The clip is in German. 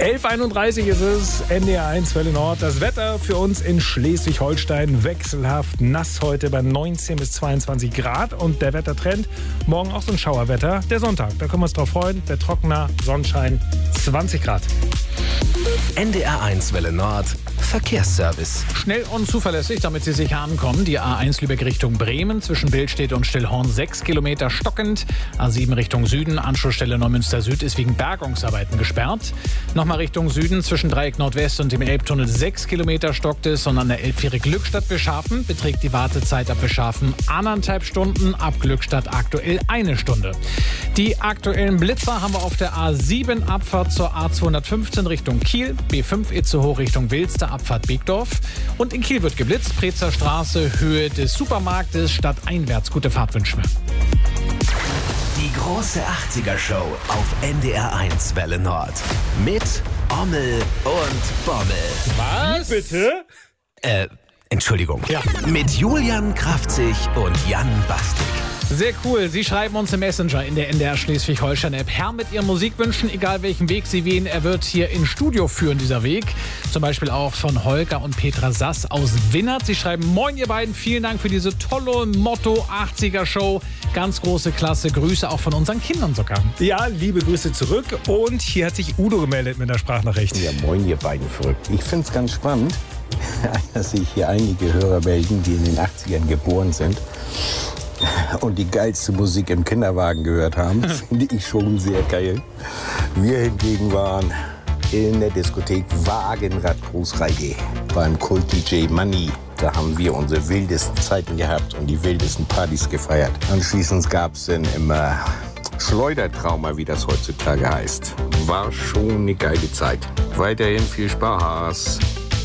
11:31 ist es, NDR 1 Welle Nord. Das Wetter für uns in Schleswig-Holstein wechselhaft nass heute bei 19 bis 22 Grad. Und der Wettertrend, morgen auch so ein Schauerwetter. Der Sonntag, da können wir uns drauf freuen. Der trockener Sonnenschein, 20 Grad. NDR 1 Welle Nord, Verkehrsservice. Schnell und zuverlässig, damit Sie sicher ankommen. Die A1 Lübeck Richtung Bremen zwischen Billstedt und Stillhorn 6 Kilometer stockend. A7 Richtung Süden, Anschlussstelle Neumünster Süd ist wegen Bergungsarbeiten gesperrt. Nochmal Richtung Süden zwischen Dreieck Nordwest und dem Elbtunnel 6 Kilometer stockt es. Und an der Elbfähre Glückstadt Bescharfen beträgt die Wartezeit ab Bescharfen 1,5 Stunden, ab Glückstadt aktuell 1 Stunde. Die aktuellen Blitzer haben wir auf der A7 Abfahrt zur A215 Richtung Kiel, B5 Itzehoe Richtung Wilster, Abfahrt Begdorf. Und in Kiel wird geblitzt, Prezer Straße, Höhe des Supermarktes, stadteinwärts. Gute Fahrt wünschen wir. Die große 80er-Show auf NDR 1 Welle Nord. Mit Ommel und Bommel. Was? Bitte? Entschuldigung. Ja. Mit Julian Kraftzig und Jan Bastik. Sehr cool. Sie schreiben uns im Messenger in der NDR Schleswig-Holstein-App. Herr mit Ihren Musikwünschen, egal welchen Weg Sie wählen, er wird hier ins Studio führen, dieser Weg. Zum Beispiel auch von Holger und Petra Sass aus Winnert. Sie schreiben: Moin ihr beiden, vielen Dank für diese tolle Motto-80er-Show. Ganz große Klasse. Grüße auch von unseren Kindern sogar. Ja, liebe Grüße zurück. Und hier hat sich Udo gemeldet mit der Sprachnachricht. Ja, moin ihr beiden verrückt. Ich finde es ganz spannend, dass sich hier einige Hörer melden, die in den 80ern geboren sind und die geilste Musik im Kinderwagen gehört haben. Finde ich schon sehr geil. Wir hingegen waren in der Diskothek Wagenrad Großreige beim Kult-DJ Money. Da haben wir unsere wildesten Zeiten gehabt und die wildesten Partys gefeiert. Anschließend gab es dann immer Schleudertrauma, wie das heutzutage heißt. War schon eine geile Zeit. Weiterhin viel Spaß.